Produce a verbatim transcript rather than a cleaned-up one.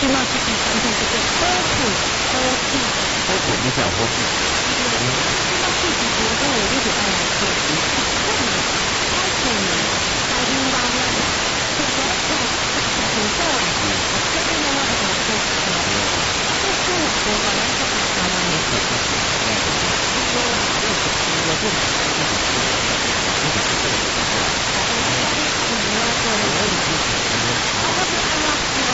嘛是第三天，就是好苦好苦。 好苦，你想好苦？